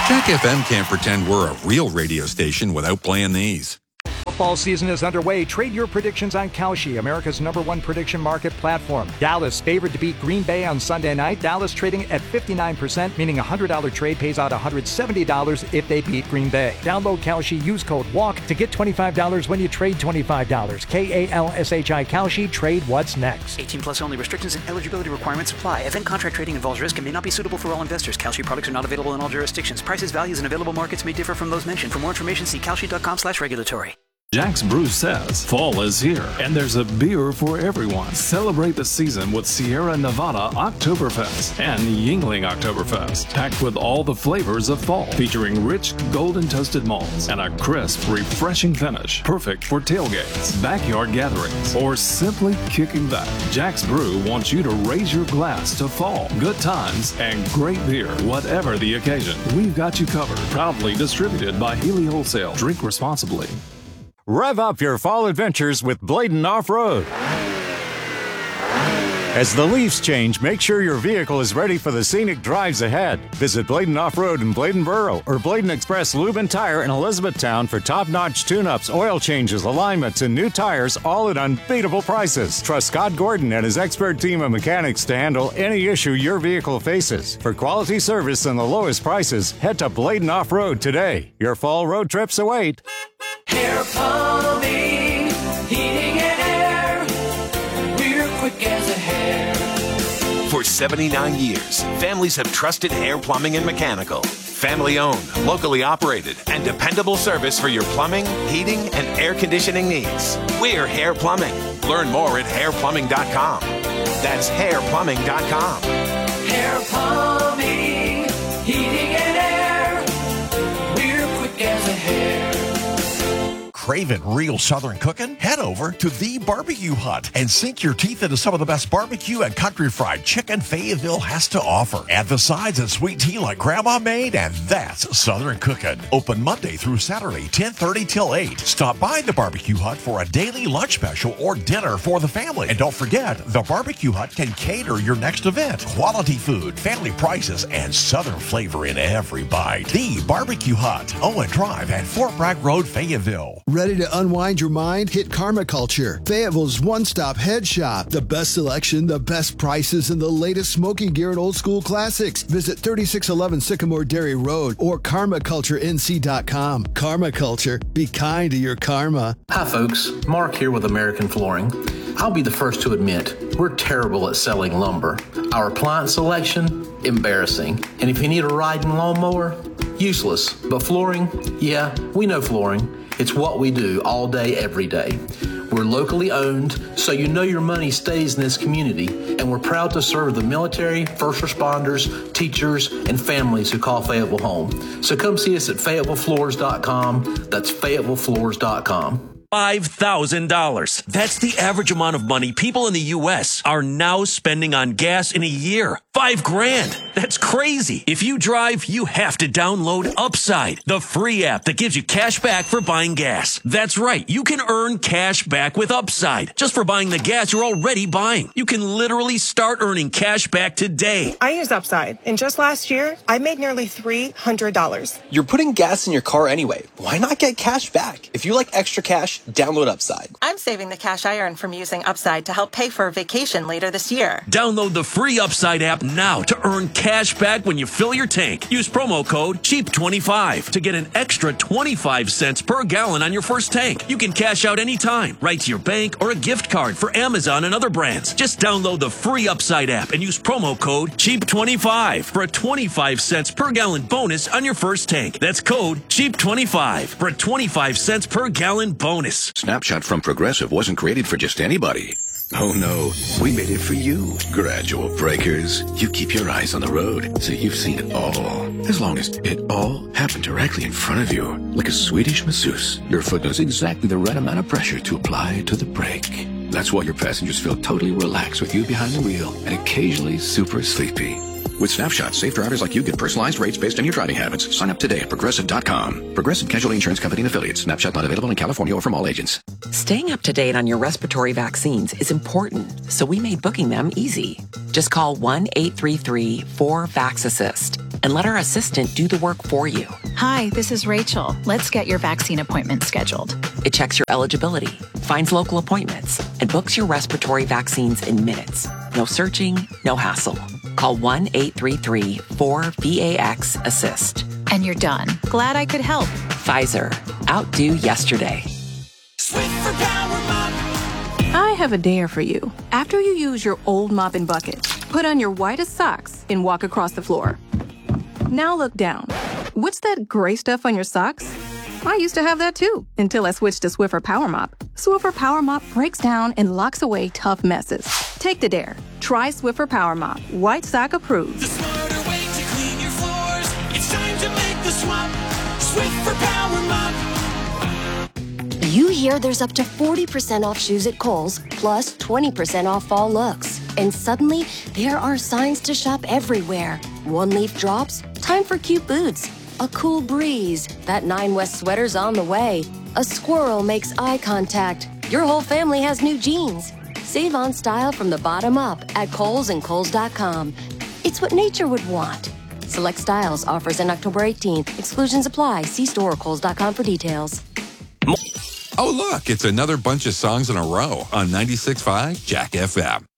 Jack FM can't pretend we're a real radio station without playing these. Football season is underway. Trade your predictions on Kalshi, America's #1 prediction market platform. Dallas favored to beat Green Bay on Sunday night. Dallas trading at 59%, meaning a $100 trade pays out $170 if they beat Green Bay. Download Kalshi, use code WALK to get $25 when you trade $25. Kalshi, Kalshi, trade what's next. 18 plus only. Restrictions and eligibility requirements apply. Event contract trading involves risk and may not be suitable for all investors. Kalshi products are not available in all jurisdictions. Prices, values, and available markets may differ from those mentioned. For more information, see kalshi.com/regulatory. Jack's Brew says fall is here, and there's a beer for everyone. Celebrate the season with Sierra Nevada Oktoberfest and Yingling Oktoberfest, packed with all the flavors of fall, featuring rich golden toasted malts and a crisp, refreshing finish, perfect for tailgates, backyard gatherings, or simply kicking back. Jack's Brew wants you to raise your glass to fall, good times, and great beer, whatever the occasion. We've got you covered. Proudly distributed by Healy Wholesale. Drink responsibly. Rev up your fall adventures with Bladen Off-Road. As the leaves change, make sure your vehicle is ready for the scenic drives ahead. Visit Bladen Off-Road in Bladenboro or Bladen Express Lube and Tire in Elizabethtown for top-notch tune-ups, oil changes, alignments, and new tires, all at unbeatable prices. Trust Scott Gordon and his expert team of mechanics to handle any issue your vehicle faces. For quality service and the lowest prices, head to Bladen Off-Road today. Your fall road trips await. Hair plumbing, heating and air. We're quick as a hair. For 79 years, families have trusted Hair Plumbing and Mechanical. Family owned, locally operated, and dependable service for your plumbing, heating, and air conditioning needs. We're Hair Plumbing. Learn more at hairplumbing.com. That's hairplumbing.com. Hair plumbing, heating and air. We're quick as a hair. Craving real Southern cooking? Head over to The Barbecue Hut and sink your teeth into some of the best barbecue and country fried chicken Fayetteville has to offer. Add the sides and sweet tea like Grandma made, and that's Southern cooking. Open Monday through Saturday, 10:30 till 8. Stop by The Barbecue Hut for a daily lunch special or dinner for the family. And don't forget, The Barbecue Hut can cater your next event. Quality food, family prices, and Southern flavor in every bite. The Barbecue Hut, Owen Drive at Fort Bragg Road, Fayetteville. Ready to unwind your mind? Hit Karma Culture, Fayetteville's one-stop head shop. The best selection, the best prices, and the latest smoking gear and old school classics. Visit 3611 Sycamore Dairy Road or karmaculturenc.com. Karma Culture. Be kind to your karma. Hi folks, Mark here with American Flooring. I'll be the first to admit, we're terrible at selling lumber. Our appliance selection, embarrassing. And if you need a riding lawnmower, useless. But flooring, yeah, we know flooring. It's what we do all day, every day. We're locally owned, so you know your money stays in this community, and we're proud to serve the military, first responders, teachers, and families who call Fayetteville home. So come see us at FayettevilleFloors.com. That's FayettevilleFloors.com. $5,000. That's the average amount of money people in the U.S. are now spending on gas in a year. $5,000. That's crazy. If you drive, you have to download Upside, the free app that gives you cash back for buying gas. That's right. You can earn cash back with Upside just for buying the gas you're already buying. You can literally start earning cash back today. I use Upside, and just last year, I made nearly $300. You're putting gas in your car anyway. Why not get cash back? If you like extra cash, download Upside. I'm saving the cash I earn from using Upside to help pay for a vacation later this year. Download the free Upside app now to earn cash back when you fill your tank. Use promo code CHEAP25 to get an extra 25 cents per gallon on your first tank. You can cash out anytime, right to your bank or a gift card for Amazon and other brands. Just download the free Upside app and use promo code CHEAP25 for a 25 cents per gallon bonus on your first tank. That's code CHEAP25 for a 25 cents per gallon bonus. Snapshot from Progressive wasn't created for just anybody. Oh no, we made it for you. Gradual breakers. You keep your eyes on the road, so you've seen it all. As long as it all happened directly in front of you. Like a Swedish masseuse, your foot knows exactly the right amount of pressure to apply to the brake. That's why your passengers feel totally relaxed with you behind the wheel and occasionally super sleepy. With Snapshot, safe drivers like you get personalized rates based on your driving habits. Sign up today at Progressive.com. Progressive Casualty Insurance Company and Affiliates. Snapshot not available in California or from all agents. Staying up to date on your respiratory vaccines is important, so we made booking them easy. Just call 1-833-4-VAX-ASSIST. and let our assistant do the work for you. Hi, this is Rachel. Let's get your vaccine appointment scheduled. It checks your eligibility, finds local appointments, and books your respiratory vaccines in minutes. No searching, no hassle. Call 1-833-4VAX-ASSIST. And you're done. Glad I could help. Pfizer. Outdo yesterday. Swiffer Power Mop. I have a dare for you. After you use your old mop and bucket, put on your whitest socks and walk across the floor. Now look down. What's that gray stuff on your socks? I used to have that too, until I switched to Swiffer Power Mop. Swiffer Power Mop breaks down and locks away tough messes. Take the dare. Try Swiffer Power Mop. White sock approved. The smarter way to clean your floors. It's time to make the swap. Swiffer Power Mop. You hear there's up to 40% off shoes at Kohl's, plus 20% off fall looks. And suddenly, there are signs to shop everywhere. One-leaf drops, time for cute boots. A cool breeze, that 9 West sweater's on the way. A squirrel makes eye contact. Your whole family has new jeans. Save on style from the bottom up at Kohl's and Kohl's.com. It's what nature would want. Select styles, offers in October 18th. Exclusions apply. See store or Kohl's.com for details. Oh, look, it's another bunch of songs in a row on 96.5 Jack FM.